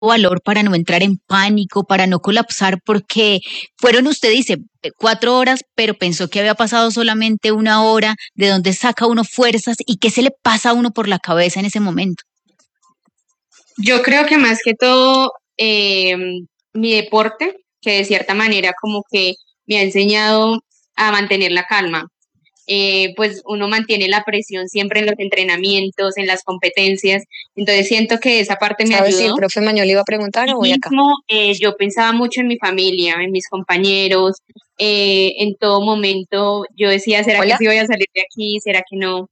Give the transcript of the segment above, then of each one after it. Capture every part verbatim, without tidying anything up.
valor para no entrar en pánico, para no colapsar, porque fueron, usted dice, eh, cuatro horas, pero pensó que había pasado solamente una hora. ¿De dónde saca uno fuerzas y qué se le pasa a uno por la cabeza en ese momento? Yo creo que más que todo eh, mi deporte, que de cierta manera como que me ha enseñado a mantener la calma. Eh, pues uno mantiene la presión siempre en los entrenamientos, en las competencias, entonces siento que esa parte me ¿Sabes si el ayudó. profe Mañol iba a preguntar o voy acá? Mismo, eh, yo pensaba mucho en mi familia, en mis compañeros, eh, en todo momento yo decía, ¿será que Hola. sí voy a salir de aquí? ¿Será que no?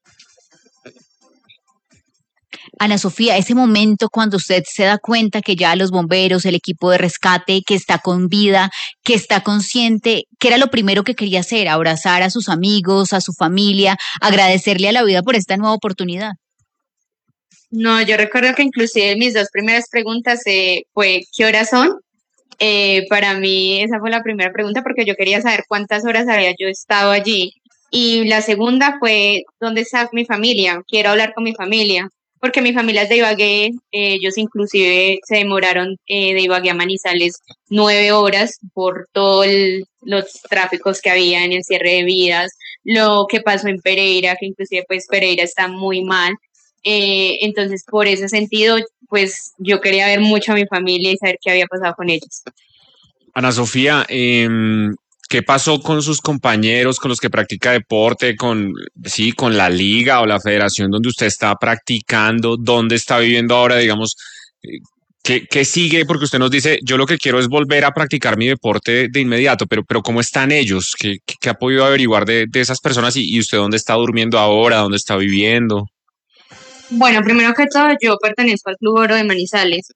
Ana Sofía, ese momento cuando usted se da cuenta que ya los bomberos, el equipo de rescate, que está con vida, que está consciente, ¿qué era lo primero que quería hacer? Abrazar a sus amigos, a su familia, agradecerle a la vida por esta nueva oportunidad. No, yo recuerdo que inclusive mis dos primeras preguntas eh, fue, ¿qué horas son? Eh, para mí esa fue la primera pregunta porque yo quería saber cuántas horas había yo estado allí. Y la segunda fue, ¿dónde está mi familia? Quiero hablar con mi familia, porque mi familia es de Ibagué, eh, ellos inclusive se demoraron eh, de Ibagué a Manizales nueve horas por todos los tráficos que había en el cierre de vías, lo que pasó en Pereira, que inclusive pues Pereira está muy mal. Eh, entonces, por ese sentido, pues yo quería ver mucho a mi familia y saber qué había pasado con ellos. Ana Sofía, eh, ¿qué pasó con sus compañeros, con los que practica deporte, con, sí, con la liga o la federación donde usted está practicando? ¿Dónde está viviendo ahora, digamos? eh, ¿Qué, qué sigue? Porque usted nos dice, yo lo que quiero es volver a practicar mi deporte de inmediato, pero, pero ¿cómo están ellos? ¿Qué, qué, qué ha podido averiguar de, de esas personas? ¿Y, y usted dónde está durmiendo ahora? ¿Dónde está viviendo? Bueno, primero que todo, yo pertenezco al Club Oro de Manizales.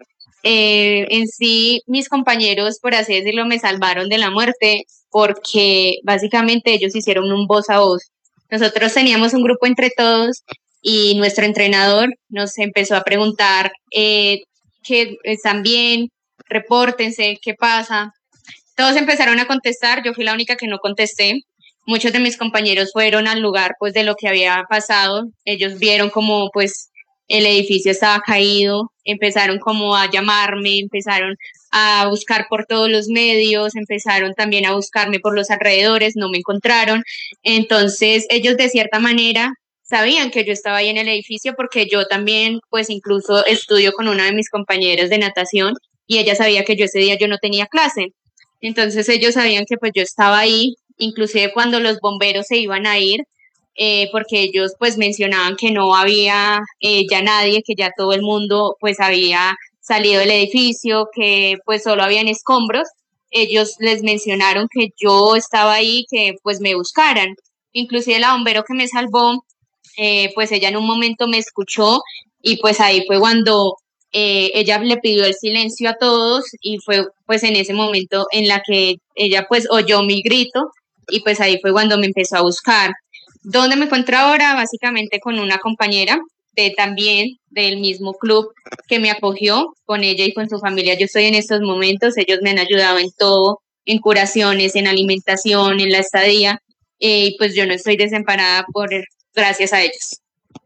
Eh, en sí, mis compañeros, por así decirlo, me salvaron de la muerte porque básicamente ellos hicieron un voz a voz. Nosotros teníamos un grupo entre todos y nuestro entrenador nos empezó a preguntar eh, que están bien, repórtense, qué pasa. Todos empezaron a contestar, yo fui la única que no contesté. Muchos de mis compañeros fueron al lugar pues de lo que había pasado. Ellos vieron como pues el edificio estaba caído, empezaron como a llamarme, empezaron a buscar por todos los medios, empezaron también a buscarme por los alrededores, no me encontraron. Entonces ellos de cierta manera sabían que yo estaba ahí en el edificio porque yo también pues incluso estudio con una de mis compañeras de natación y ella sabía que yo ese día yo no tenía clase. Entonces ellos sabían que pues yo estaba ahí, inclusive cuando los bomberos se iban a ir, eh, porque ellos pues mencionaban que no había eh, ya nadie, que ya todo el mundo pues había salido del edificio, que pues solo habían escombros. Ellos les mencionaron que yo estaba ahí, que pues me buscaran. Inclusive la bombero que me salvó, eh, pues ella en un momento me escuchó y pues ahí fue cuando eh, ella le pidió el silencio a todos y fue pues en ese momento en la que ella pues oyó mi grito y pues ahí fue cuando me empezó a buscar. ¿Dónde me encuentro ahora? Básicamente con una compañera de también del mismo club que me acogió, con ella y con su familia. Yo estoy en estos momentos, ellos me han ayudado en todo, en curaciones, en alimentación, en la estadía, eh, y pues yo no estoy desamparada por gracias a ellos.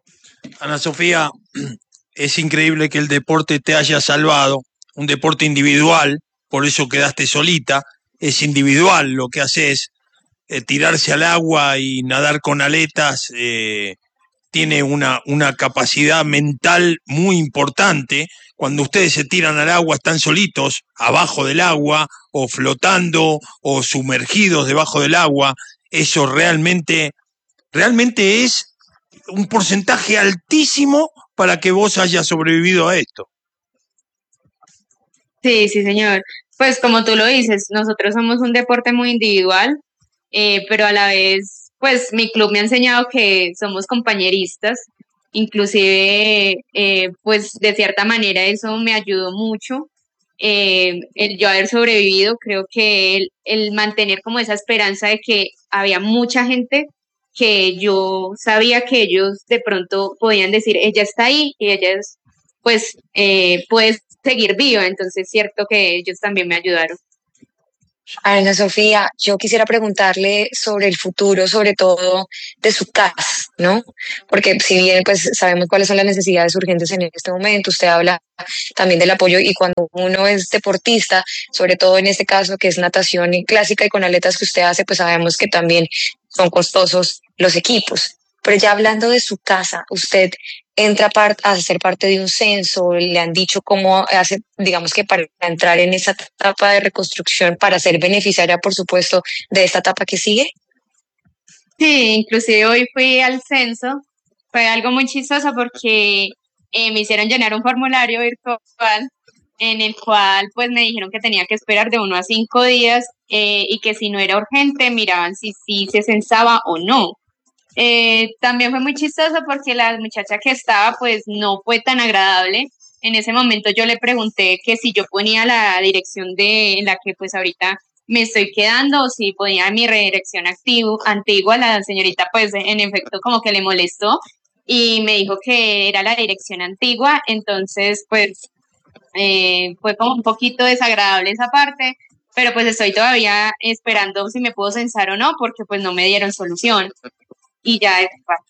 Ana Sofía, es increíble que el deporte te haya salvado, un deporte individual, por eso quedaste solita, es individual lo que haces, eh, tirarse al agua y nadar con aletas, eh, tiene una, una capacidad mental muy importante. Cuando ustedes se tiran al agua están solitos, abajo del agua, o flotando, o sumergidos debajo del agua, eso realmente, realmente es un porcentaje altísimo para que vos hayas sobrevivido a esto. Sí, sí, señor. Pues como tú lo dices, nosotros somos un deporte muy individual, eh, pero a la vez, pues mi club me ha enseñado que somos compañeristas, inclusive, eh, pues de cierta manera eso me ayudó mucho. Eh, el yo haber sobrevivido, creo que el, el mantener como esa esperanza de que había mucha gente que yo sabía que ellos de pronto podían decir, ella está ahí y ella es, pues, eh, puede seguir viva, entonces es cierto que ellos también me ayudaron. Ana Sofía, yo quisiera preguntarle sobre el futuro, sobre todo de su casa, ¿no? Porque si bien pues sabemos cuáles son las necesidades urgentes en este momento, usted habla también del apoyo y cuando uno es deportista, sobre todo en este caso que es natación clásica y con aletas que usted hace, pues sabemos que también son costosos los equipos. Pero ya hablando de su casa, usted entra a ser parte de un censo, le han dicho cómo hace, digamos que para entrar en esa etapa de reconstrucción, para ser beneficiaria, por supuesto, de esta etapa que sigue. Sí, inclusive hoy fui al censo, fue algo muy chistoso porque eh, me hicieron llenar un formulario virtual en el cual pues me dijeron que tenía que esperar de uno a cinco días eh, y que si no era urgente miraban si sí se censaba o no. Eh, también fue muy chistoso porque la muchacha que estaba pues no fue tan agradable. En ese momento yo le pregunté que si yo ponía la dirección de en la que pues ahorita me estoy quedando o si ponía mi redirección activo, antigua. La señorita pues en efecto como que le molestó y me dijo que era la dirección antigua, entonces pues eh, fue como un poquito desagradable esa parte, pero pues estoy todavía esperando si me puedo censar o no porque pues no me dieron solución. Y ya es fácil.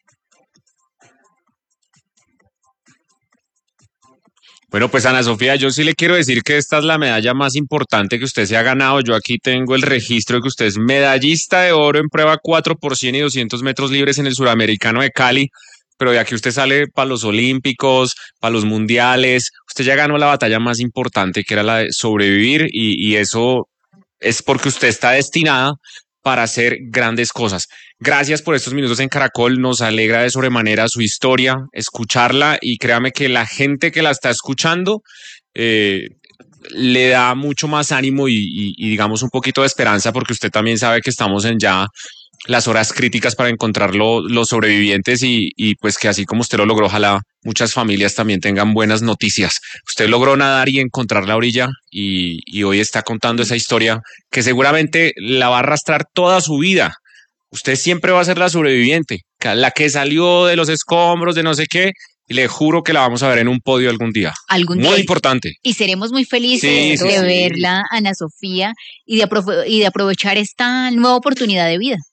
Bueno, pues Ana Sofía, yo sí le quiero decir que esta es la medalla más importante que usted se ha ganado. Yo aquí tengo el registro de que usted es medallista de oro en prueba cuatro por cien y doscientos metros libres en el Suramericano de Cali, pero de aquí usted sale para los Olímpicos, para los Mundiales. Usted ya ganó la batalla más importante, que era la de sobrevivir, y, y eso es porque usted está destinada para hacer grandes cosas. Gracias por estos minutos en Caracol, nos alegra de sobremanera su historia, escucharla, y créame que la gente que la está escuchando eh, le da mucho más ánimo y, y, y digamos un poquito de esperanza, porque usted también sabe que estamos en ya las horas críticas para encontrar lo, los sobrevivientes y, y pues que así como usted lo logró, ojalá muchas familias también tengan buenas noticias. Usted logró nadar y encontrar la orilla y, y hoy está contando esa historia que seguramente la va a arrastrar toda su vida. Usted siempre va a ser la sobreviviente, la que salió de los escombros de no sé qué, y le juro que la vamos a ver en un podio algún día. Algún muy día. importante. Y seremos muy felices Sí, sí, de sí. verla, Ana Sofía, y de, apro- y de aprovechar esta nueva oportunidad de vida.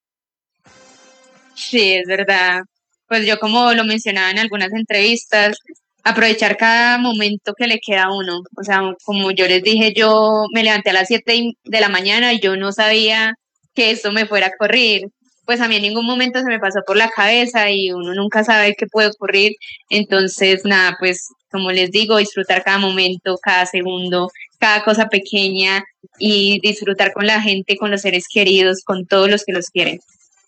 Sí, es verdad. Pues yo como lo mencionaba en algunas entrevistas, aprovechar cada momento que le queda a uno. O sea, como yo les dije, yo me levanté a las siete de la mañana y yo no sabía que esto me fuera a ocurrir. Pues a mí en ningún momento se me pasó por la cabeza y uno nunca sabe qué puede ocurrir. Entonces, nada, pues como les digo, disfrutar cada momento, cada segundo, cada cosa pequeña y disfrutar con la gente, con los seres queridos, con todos los que los quieren.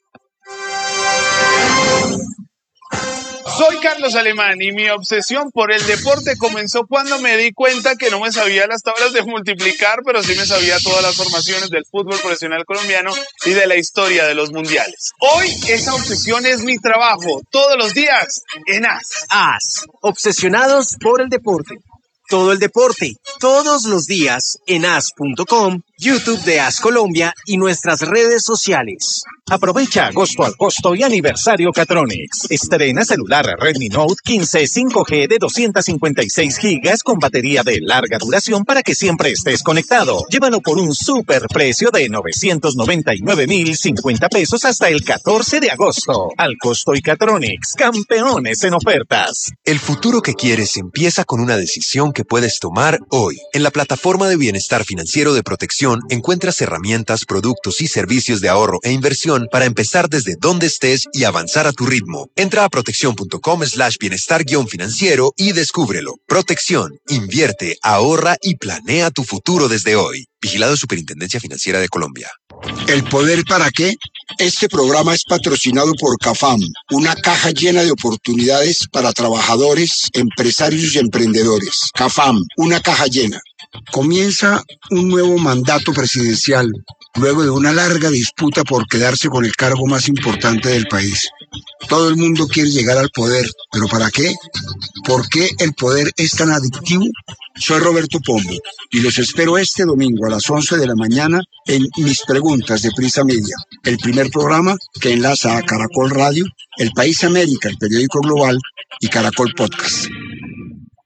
Soy Carlos Alemán y mi obsesión por el deporte comenzó cuando me di cuenta que no me sabía las tablas de multiplicar, pero sí me sabía todas las formaciones del fútbol profesional colombiano y de la historia de los mundiales. Hoy esa obsesión es mi trabajo, todos los días en A S. A S, obsesionados por el deporte. Todo el deporte, todos los días en A S punto com, YouTube de A S Colombia y nuestras redes sociales. Aprovecha agosto al costo y aniversario Catronics. Estrena celular Redmi Note quince cinco G de doscientos cincuenta y seis gigas con batería de larga duración para que siempre estés conectado. Llévalo por un super precio de novecientos noventa y nueve mil cincuenta pesos hasta el catorce de agosto. Al costo y Catronics, campeones en ofertas. El futuro que quieres empieza con una decisión que puedes tomar hoy. En la plataforma de bienestar financiero de Protección encuentras herramientas, productos y servicios de ahorro e inversión para empezar desde donde estés y avanzar a tu ritmo. Entra a protección.com slash bienestar guión financiero y descúbrelo. Protección, invierte, ahorra y planea tu futuro desde hoy. Vigilado Superintendencia Financiera de Colombia. ¿El poder para qué? Este programa es patrocinado por CAFAM, una caja llena de oportunidades para trabajadores, empresarios y emprendedores. CAFAM, una caja llena. Comienza un nuevo mandato presidencial, luego de una larga disputa por quedarse con el cargo más importante del país. Todo el mundo quiere llegar al poder, ¿pero para qué? ¿Por qué el poder es tan adictivo? Soy Roberto Pombo y los espero este domingo a las once de la mañana en Mis Preguntas de Prisa Media, el primer programa que enlaza a Caracol Radio, El País América, el periódico global, y Caracol Podcast.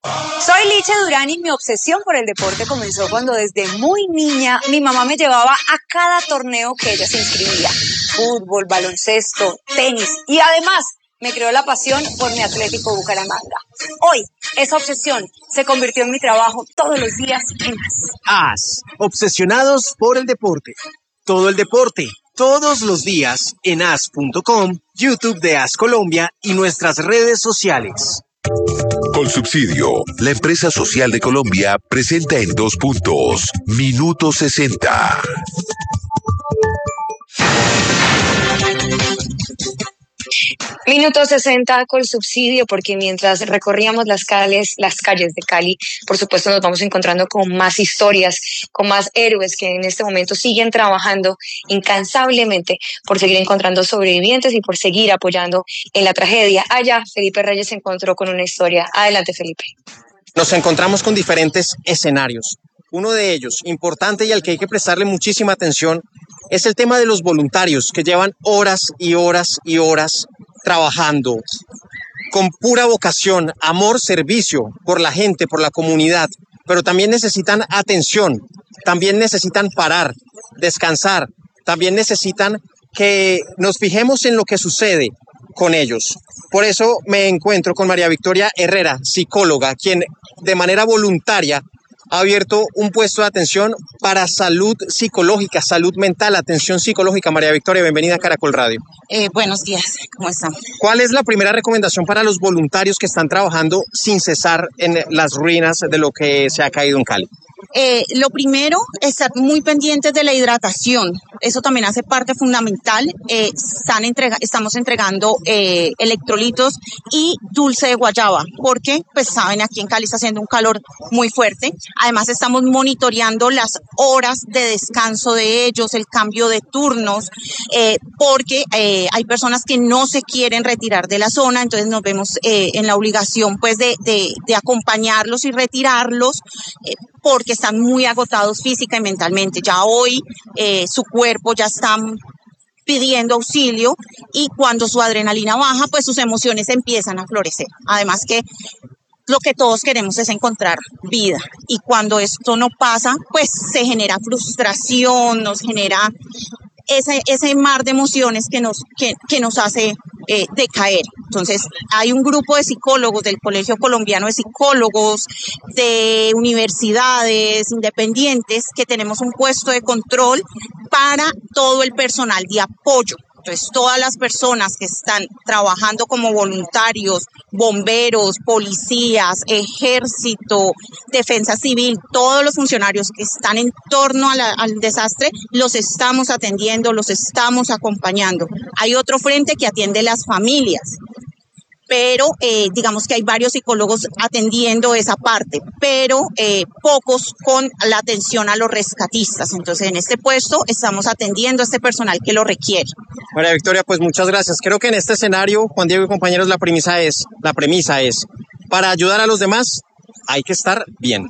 Soy Licha Durán y mi obsesión por el deporte comenzó cuando desde muy niña mi mamá me llevaba a cada torneo que ella se inscribía. Fútbol, baloncesto, tenis y además me creó la pasión por mi Atlético Bucaramanga. Hoy, esa obsesión se convirtió en mi trabajo todos los días en AS. AS, obsesionados por el deporte. Todo el deporte, todos los días en as punto com, YouTube de AS Colombia y nuestras redes sociales. Colsubsidio, la empresa social de Colombia, presenta en dos puntos, Minuto sesenta. Minuto sesenta con subsidio, porque mientras recorríamos las calles, las calles de Cali, por supuesto nos vamos encontrando con más historias, con más héroes que en este momento siguen trabajando incansablemente por seguir encontrando sobrevivientes y por seguir apoyando en la tragedia. Allá, Felipe Reyes se encontró con una historia. Adelante, Felipe. Nos encontramos con diferentes escenarios. Uno de ellos, importante y al que hay que prestarle muchísima atención, es el tema de los voluntarios que llevan horas y horas y horas trabajando con pura vocación, amor, servicio por la gente, por la comunidad, pero también necesitan atención, también necesitan parar, descansar, también necesitan que nos fijemos en lo que sucede con ellos. Por eso me encuentro con María Victoria Herrera, psicóloga, quien de manera voluntaria ha abierto un puesto de atención para salud psicológica, salud mental, atención psicológica. María Victoria, bienvenida a Caracol Radio. Eh, buenos días, ¿cómo están? ¿Cuál es la primera recomendación para los voluntarios que están trabajando sin cesar en las ruinas de lo que se ha caído en Cali? Eh, lo primero, estar muy pendientes de la hidratación. Eso también hace parte fundamental. Eh, están entrega, estamos entregando eh, electrolitos y dulce de guayaba, porque, pues saben, aquí en Cali está haciendo un calor muy fuerte. Además, estamos monitoreando las horas de descanso de ellos, el cambio de turnos, eh, porque eh, hay personas que no se quieren retirar de la zona, entonces nos vemos eh, en la obligación, pues, de, de, de acompañarlos y retirarlos, eh, porque están muy agotados física y mentalmente. Ya hoy eh, su cuerpo ya está pidiendo auxilio y cuando su adrenalina baja, pues sus emociones empiezan a florecer. Además que lo que todos queremos es encontrar vida y cuando esto no pasa, pues se genera frustración, nos genera ese, ese mar de emociones que nos, que, que nos hace eh, decaer. Entonces, hay un grupo de psicólogos del Colegio Colombiano de Psicólogos, de universidades independientes, que tenemos un puesto de control para todo el personal de apoyo. Entonces, todas las personas que están trabajando como voluntarios, bomberos, policías, ejército, defensa civil, todos los funcionarios que están en torno a la, al desastre, los estamos atendiendo, los estamos acompañando. Hay otro frente que atiende las familias, pero eh, digamos que hay varios psicólogos atendiendo esa parte, pero eh, pocos con la atención a los rescatistas. Entonces, en este puesto estamos atendiendo a este personal que lo requiere. María Victoria, pues muchas gracias. Creo que en este escenario, Juan Diego y compañeros, la premisa es, la premisa es, para ayudar a los demás hay que estar bien.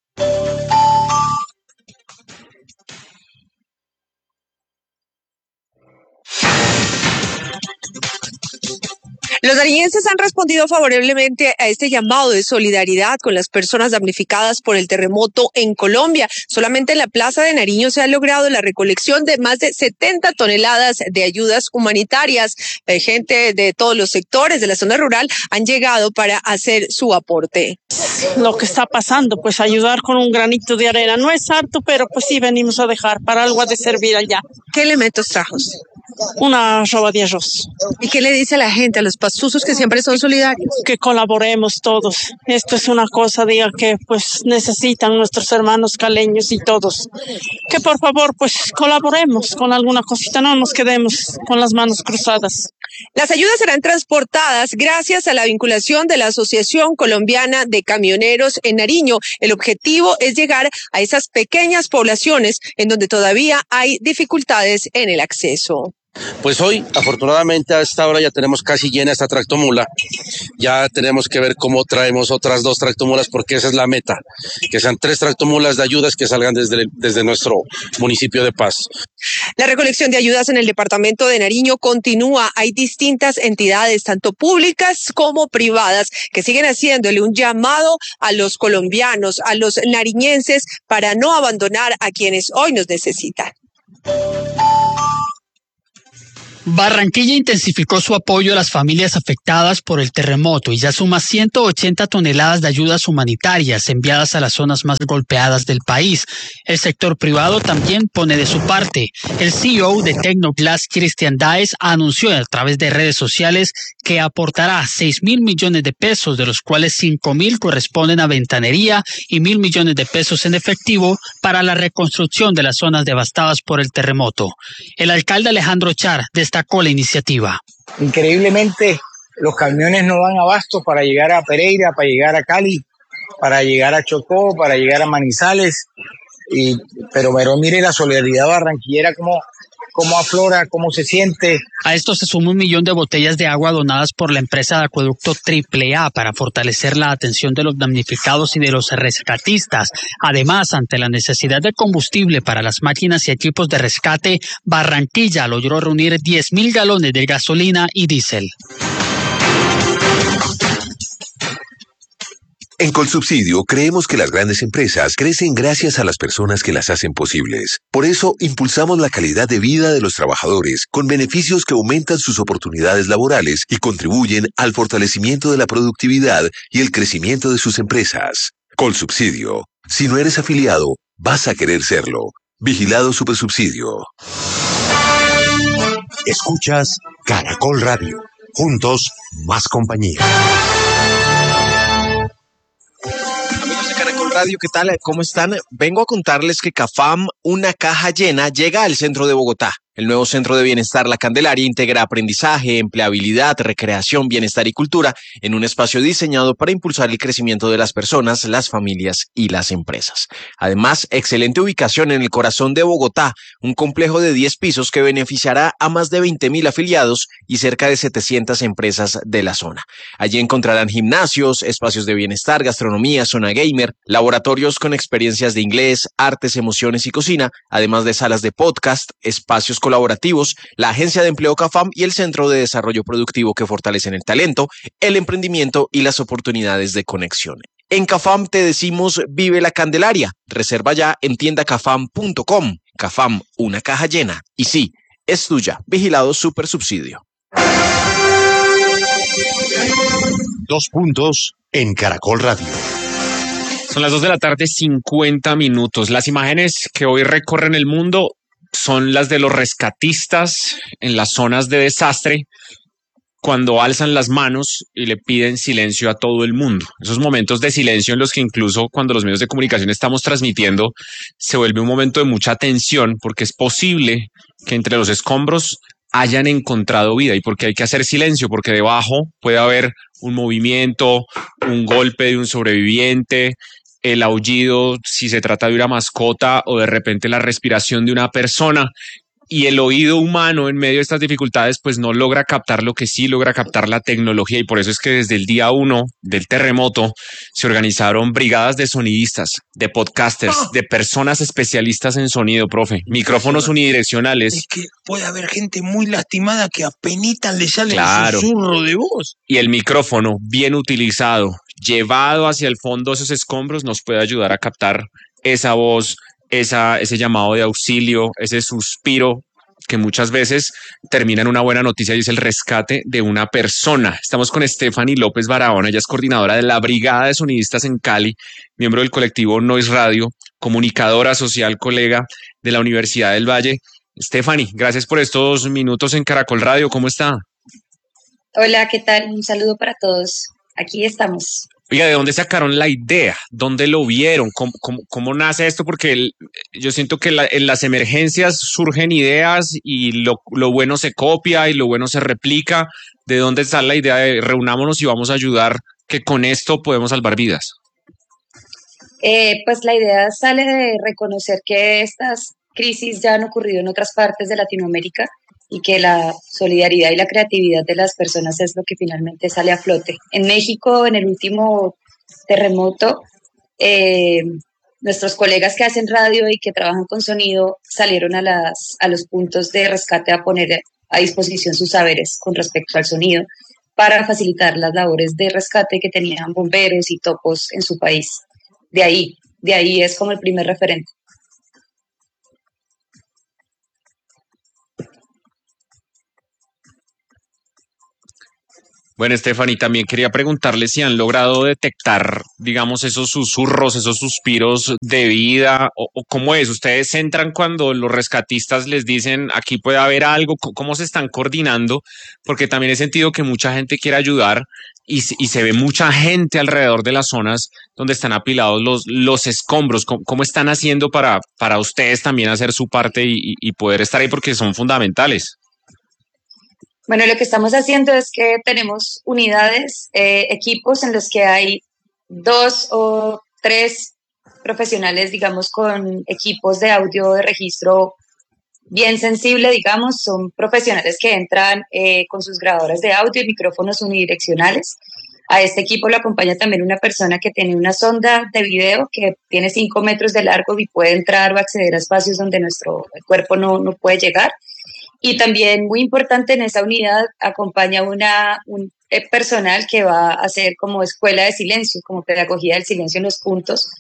Los nariñenses han respondido favorablemente a este llamado de solidaridad con las personas damnificadas por el terremoto en Colombia. Solamente en la Plaza de Nariño se ha logrado la recolección de más de setenta toneladas de ayudas humanitarias. Eh, gente de todos los sectores de la zona rural han llegado para hacer su aporte. Lo que está pasando, pues ayudar con un granito de arena. No es harto, pero pues sí venimos a dejar para algo de servir allá. ¿Qué elementos trajo? Una roba de arroz. ¿Y qué le dice a la gente, a los pastusos que siempre son solidarios? Que colaboremos todos. Esto es una cosa, diga, que pues necesitan nuestros hermanos caleños y todos. Que por favor, pues colaboremos con alguna cosita, no nos quedemos con las manos cruzadas. Las ayudas serán transportadas gracias a la vinculación de la Asociación Colombiana de Camioneros en Nariño. El objetivo es llegar a esas pequeñas poblaciones en donde todavía hay dificultades en el acceso. Pues hoy, afortunadamente, a esta hora ya tenemos casi llena esta tractomula. Ya tenemos que ver cómo traemos otras dos tractomulas, porque esa es la meta, que sean tres tractomulas de ayudas que salgan desde, desde nuestro municipio de Paz. La recolección de ayudas en el departamento de Nariño continúa. Hay distintas entidades, tanto públicas como privadas, que siguen haciéndole un llamado a los colombianos, a los nariñenses, para no abandonar a quienes hoy nos necesitan. Barranquilla intensificó su apoyo a las familias afectadas por el terremoto y ya suma ciento ochenta toneladas de ayudas humanitarias enviadas a las zonas más golpeadas del país. El sector privado también pone de su parte. El C E O de Tecnoglass, Cristian Daes, anunció a través de redes sociales que aportará seis mil millones de pesos, de los cuales cinco mil corresponden a ventanería y mil millones de pesos en efectivo para la reconstrucción de las zonas devastadas por el terremoto. El alcalde Alejandro Char destacó la iniciativa. Increíblemente, los camiones no dan abasto para llegar a Pereira, para llegar a Cali, para llegar a Chocó, para llegar a Manizales. Y, pero, pero mire la solidaridad barranquillera, cómo, cómo aflora, cómo se siente. A esto se suma un millón de botellas de agua donadas por la empresa de acueducto Triple A para fortalecer la atención de los damnificados y de los rescatistas. Además, ante la necesidad de combustible para las máquinas y equipos de rescate, Barranquilla logró reunir diez mil galones de gasolina y diésel. En Colsubsidio creemos que las grandes empresas crecen gracias a las personas que las hacen posibles. Por eso impulsamos la calidad de vida de los trabajadores con beneficios que aumentan sus oportunidades laborales y contribuyen al fortalecimiento de la productividad y el crecimiento de sus empresas. Colsubsidio. Si no eres afiliado, vas a querer serlo. Vigilado Supersubsidio. Escuchas Caracol Radio. Juntos, más compañía. Amigos de Caracol Radio, ¿qué tal? ¿Cómo están? Vengo a contarles que CAFAM, una caja llena, llega al centro de Bogotá. El nuevo Centro de Bienestar La Candelaria integra aprendizaje, empleabilidad, recreación, bienestar y cultura en un espacio diseñado para impulsar el crecimiento de las personas, las familias y las empresas. Además, excelente ubicación en el corazón de Bogotá, un complejo de diez pisos que beneficiará a más de veinte mil afiliados y cerca de setecientas empresas de la zona. Allí encontrarán gimnasios, espacios de bienestar, gastronomía, zona gamer, laboratorios con experiencias de inglés, artes, emociones y cocina, además de salas de podcast, espacios colaborativos, la Agencia de Empleo CAFAM y el Centro de Desarrollo Productivo que fortalecen el talento, el emprendimiento y las oportunidades de conexión. En CAFAM te decimos vive la Candelaria. Reserva ya en tienda cafam punto com. CAFAM, una caja llena. Y sí, es tuya. Vigilado Supersubsidio. Dos puntos en Caracol Radio. Son las dos de la tarde, cincuenta minutos. Las imágenes que hoy recorren el mundo son las de los rescatistas en las zonas de desastre cuando alzan las manos y le piden silencio a todo el mundo. Esos momentos de silencio en los que incluso cuando los medios de comunicación estamos transmitiendo se vuelve un momento de mucha tensión porque es posible que entre los escombros hayan encontrado vida y porque hay que hacer silencio, porque debajo puede haber un movimiento, un golpe de un sobreviviente, el aullido si se trata de una mascota o de repente la respiración de una persona, y el oído humano en medio de estas dificultades pues no logra captar lo que sí logra captar la tecnología, y por eso es que desde el día uno del terremoto se organizaron brigadas de sonidistas, de podcasters, ¡oh! de personas especialistas en sonido, profe, micrófonos unidireccionales. Es que puede haber gente muy lastimada que apenitas le sale claro. el susurro de voz. Y el micrófono bien utilizado, llevado hacia el fondo de esos escombros, nos puede ayudar a captar esa voz, esa, ese llamado de auxilio, ese suspiro que muchas veces termina en una buena noticia y es el rescate de una persona. Estamos con Stephanie López Barahona, ella es coordinadora de la Brigada de Sonidistas en Cali, miembro del colectivo Noise Radio, comunicadora social, colega de la Universidad del Valle. Stephanie, gracias por estos minutos en Caracol Radio, ¿cómo está? Hola, ¿qué tal? Un saludo para todos. Aquí estamos. Oiga, ¿de dónde sacaron la idea? ¿Dónde lo vieron? ¿Cómo, cómo, cómo nace esto? Porque el, yo siento que la, en las emergencias surgen ideas y lo, lo bueno se copia y lo bueno se replica. ¿De dónde está la idea de reunámonos y vamos a ayudar, que con esto podemos salvar vidas? Eh, pues la idea sale de reconocer que estas crisis ya han ocurrido en otras partes de Latinoamérica y que la solidaridad y la creatividad de las personas es lo que finalmente sale a flote. En México, en el último terremoto, eh, nuestros colegas que hacen radio y que trabajan con sonido salieron a, las, a los puntos de rescate a poner a disposición sus saberes con respecto al sonido para facilitar las labores de rescate que tenían bomberos y topos en su país. De ahí, de ahí es como el primer referente. Bueno, Stephanie, también quería preguntarle si han logrado detectar, digamos, esos susurros, esos suspiros de vida, o, o cómo es. ¿Ustedes entran cuando los rescatistas les dicen aquí puede haber algo? ¿Cómo se están coordinando? Porque también he sentido que mucha gente quiere ayudar y, y se ve mucha gente alrededor de las zonas donde están apilados los, los escombros. ¿Cómo, cómo están haciendo para, para ustedes también hacer su parte y, y poder estar ahí porque son fundamentales? Bueno, lo que estamos haciendo es que tenemos unidades, eh, equipos en los que hay dos o tres profesionales, digamos, con equipos de audio de registro bien sensible, digamos, son profesionales que entran eh, con sus grabadoras de audio y micrófonos unidireccionales. A este equipo lo acompaña también una persona que tiene una sonda de video que tiene cinco metros de largo y puede entrar o acceder a espacios donde nuestro cuerpo no, no puede llegar. Y también muy importante en esa unidad acompaña una, un personal que va a hacer como escuela de silencio, como pedagogía del silencio en los puntos.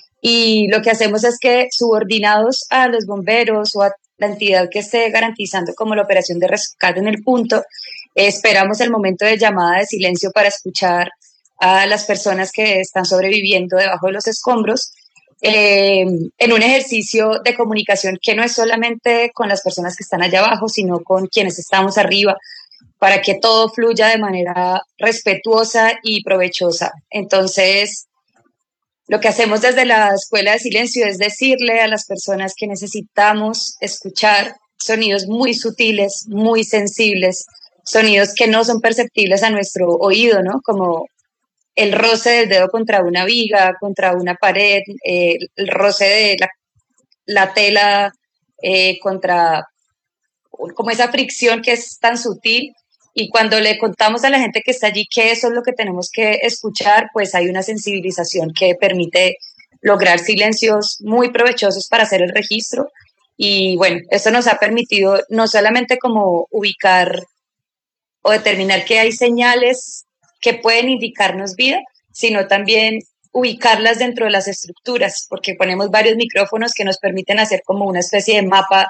Y lo que hacemos es que subordinados a los bomberos o a la entidad que esté garantizando como la operación de rescate en el punto, eh, esperamos el momento de llamada de silencio para escuchar a las personas que están sobreviviendo debajo de los escombros. Eh, en un ejercicio de comunicación que no es solamente con las personas que están allá abajo, sino con quienes estamos arriba, para que todo fluya de manera respetuosa y provechosa. Entonces, lo que hacemos desde la Escuela de Silencio es decirle a las personas que necesitamos escuchar sonidos muy sutiles, muy sensibles, sonidos que no son perceptibles a nuestro oído, ¿no? Como el roce del dedo contra una viga, contra una pared, eh, el roce de la, la tela eh, contra, como esa fricción que es tan sutil. Y cuando le contamos a la gente que está allí que eso es lo que tenemos que escuchar, pues hay una sensibilización que permite lograr silencios muy provechosos para hacer el registro. Y bueno, eso nos ha permitido no solamente como ubicar o determinar que hay señales que pueden indicarnos vida, sino también ubicarlas dentro de las estructuras, porque ponemos varios micrófonos que nos permiten hacer como una especie de mapa,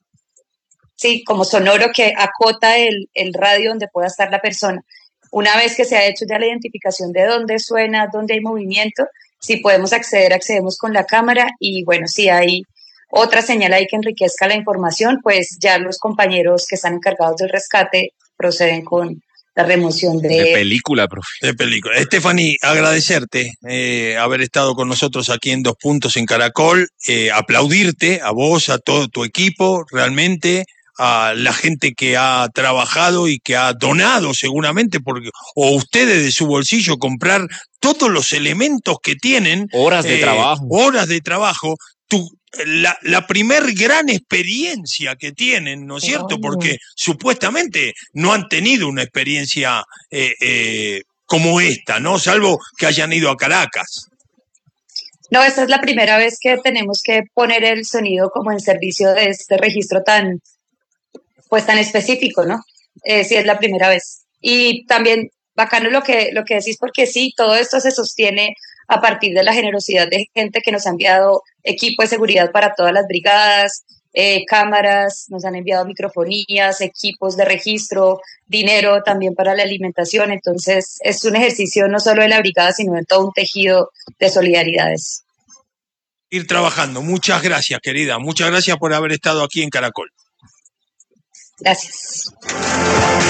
sí, como sonoro que acota el, el radio donde pueda estar la persona. Una vez que se ha hecho ya la identificación de dónde suena, dónde hay movimiento, si podemos acceder, accedemos con la cámara y bueno, si hay otra señal ahí que enriquezca la información, pues ya los compañeros que están encargados del rescate proceden con la remoción de... De película, profe. De película. Stephanie, agradecerte eh, haber estado con nosotros aquí en Dos Puntos en Caracol, eh, aplaudirte a vos, a todo tu equipo, realmente, a la gente que ha trabajado y que ha donado seguramente, porque, o ustedes de su bolsillo comprar todos los elementos que tienen. Horas de eh, trabajo. Horas de trabajo. Tu, La, la primer gran experiencia que tienen, ¿no es cierto? Porque supuestamente no han tenido una experiencia eh, eh, como esta, ¿no? Salvo que hayan ido a Caracas. No, esta es la primera vez que tenemos que poner el sonido como en servicio de este registro tan, pues tan específico, ¿no? Eh, sí, es la primera vez. Y también bacano lo que, lo que decís, porque sí, todo esto se sostiene a partir de la generosidad de gente que nos ha enviado equipo de seguridad para todas las brigadas, eh, cámaras, nos han enviado microfonías, equipos de registro, dinero también para la alimentación. Entonces, es un ejercicio no solo de la brigada, sino de todo un tejido de solidaridades. Ir trabajando. Muchas gracias, querida. Muchas gracias por haber estado aquí en Caracol. Gracias.